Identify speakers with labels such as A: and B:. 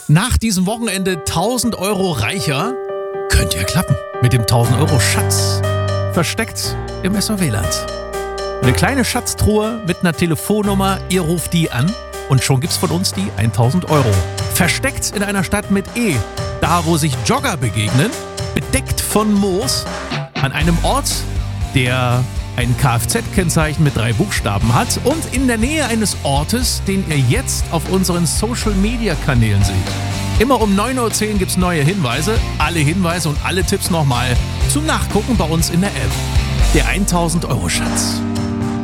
A: Nach diesem Wochenende 1000 Euro reicher. Könnte ja klappen. Mit dem 1000 Euro Schatz. Versteckt im SOW-Land. Eine kleine Schatztruhe mit einer Telefonnummer. Ihr ruft die an und schon gibt's von uns die 1000 Euro. Versteckt in einer Stadt mit E. Da, wo sich Jogger begegnen. Bedeckt von Moos. An einem Ort, der ein Kfz-Kennzeichen mit 3 Buchstaben hat und in der Nähe eines Ortes, den ihr jetzt auf unseren Social-Media-Kanälen seht. Immer um 9:10 Uhr gibt's neue Hinweise. Alle Hinweise und alle Tipps nochmal zum Nachgucken bei uns in der App. Der 1000 Euro Schatz.